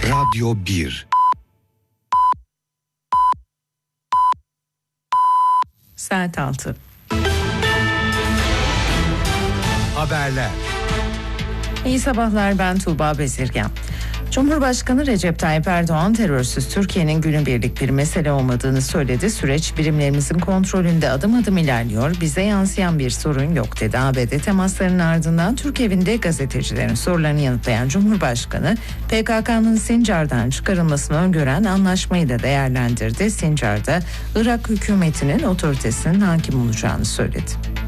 Radyo 1. Saat 6. Haberler. İyi sabahlar, ben Tuğba Bezirgen. Cumhurbaşkanı Recep Tayyip Erdoğan terörsüz Türkiye'nin günübirlik bir mesele olmadığını söyledi. Süreç birimlerimizin kontrolünde adım adım ilerliyor. Bize yansıyan bir sorun yok dedi. ABD temaslarının ardından Türk evinde gazetecilerin sorularını yanıtlayan Cumhurbaşkanı PKK'nın Sincar'dan çıkarılmasını öngören anlaşmayı da değerlendirdi. Sincar'da Irak hükümetinin otoritesinin hakim olacağını söyledi.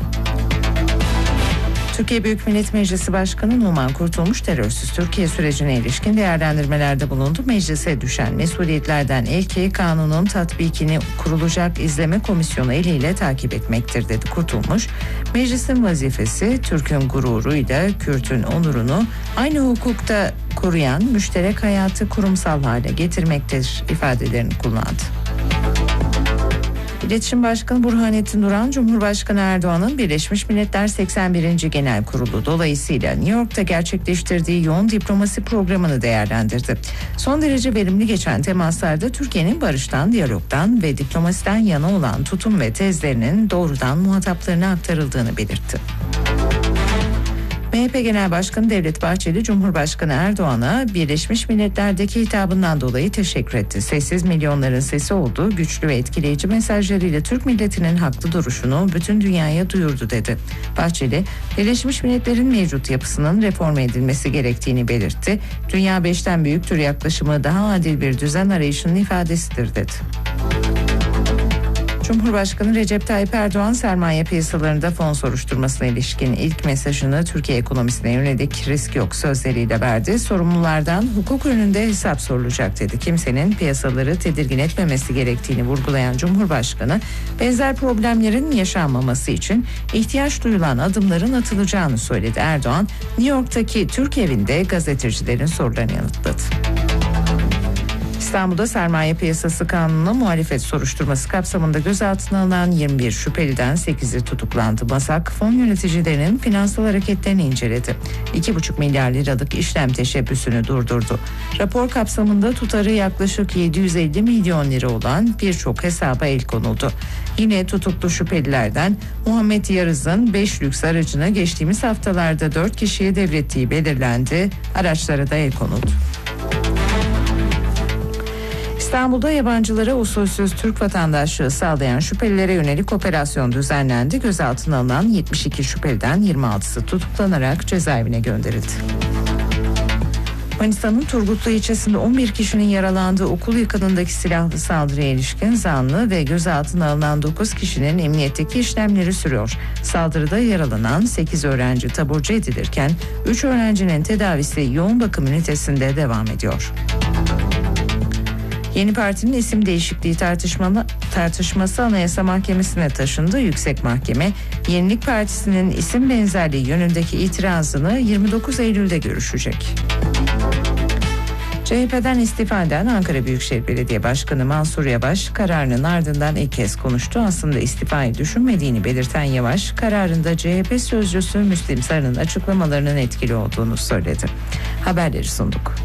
Türkiye Büyük Millet Meclisi Başkanı Numan Kurtulmuş terörsüz Türkiye sürecine ilişkin değerlendirmelerde bulundu. Meclise düşen mesuliyetlerden ilki kanunun tatbikini kurulacak izleme komisyonu eliyle takip etmektir dedi Kurtulmuş. Meclisin vazifesi Türk'ün gururuyla Kürt'ün onurunu aynı hukukta koruyan müşterek hayatı kurumsal hale getirmektir ifadelerini kullandı. İletişim Başkanı Burhanettin Duran, Cumhurbaşkanı Erdoğan'ın Birleşmiş Milletler 81. Genel Kurulu dolayısıyla New York'ta gerçekleştirdiği yoğun diplomasi programını değerlendirdi. Son derece verimli geçen temaslarda Türkiye'nin barıştan, diyalogdan ve diplomasiden yana olan tutum ve tezlerinin doğrudan muhataplarına aktarıldığını belirtti. MHP Genel Başkanı Devlet Bahçeli, Cumhurbaşkanı Erdoğan'a Birleşmiş Milletler'deki hitabından dolayı teşekkür etti. Sessiz milyonların sesi olduğu güçlü ve etkileyici mesajlarıyla Türk milletinin haklı duruşunu bütün dünyaya duyurdu dedi. Bahçeli, Birleşmiş Milletler'in mevcut yapısının reform edilmesi gerektiğini belirtti. Dünya 5'ten büyüktür yaklaşımı daha adil bir düzen arayışının ifadesidir dedi. Cumhurbaşkanı Recep Tayyip Erdoğan sermaye piyasalarında fon soruşturmasına ilişkin ilk mesajını Türkiye ekonomisine yönelik risk yok sözleriyle verdi. Sorumlulardan hukuk önünde hesap sorulacak dedi. Kimsenin piyasaları tedirgin etmemesi gerektiğini vurgulayan Cumhurbaşkanı benzer problemlerin yaşanmaması için ihtiyaç duyulan adımların atılacağını söyledi. Erdoğan, New York'taki Türk evinde gazetecilerin sorularını yanıtladı. İstanbul'da sermaye piyasası kanununa muhalefet soruşturması kapsamında gözaltına alınan 21 şüpheliden 8'i tutuklandı. MASAK fon yöneticilerinin finansal hareketlerini inceledi. 2,5 milyar liralık işlem teşebbüsünü durdurdu. Rapor kapsamında tutarı yaklaşık 750 milyon lira olan birçok hesaba el konuldu. Yine tutuklu şüphelilerden Muhammed Yarız'ın 5 lüks aracını geçtiğimiz haftalarda 4 kişiye devrettiği belirlendi. Araçlara da el konuldu. İstanbul'da yabancılara usulsüz Türk vatandaşlığı sağlayan şüphelilere yönelik operasyon düzenlendi. Gözaltına alınan 72 şüpheliden 26'sı tutuklanarak cezaevine gönderildi. Manisa'nın Turgutlu ilçesinde 11 kişinin yaralandığı okul yakınındaki silahlı saldırıya ilişkin zanlı ve gözaltına alınan 9 kişinin emniyetteki işlemleri sürüyor. Saldırıda yaralanan 8 öğrenci taburcu edilirken 3 öğrencinin tedavisi yoğun bakım ünitesinde devam ediyor. Yeni Parti'nin isim değişikliği tartışması Anayasa Mahkemesi'ne taşındı. Yüksek Mahkeme, Yenilik Partisi'nin isim benzerliği yönündeki itirazını 29 Eylül'de görüşecek. CHP'den istifa eden Ankara Büyükşehir Belediye Başkanı Mansur Yavaş kararının ardından ilk kez konuştu. Aslında istifayı düşünmediğini belirten Yavaş, kararında CHP sözcüsü Müslim Sarı'nın açıklamalarının etkili olduğunu söyledi. Haberleri sunduk.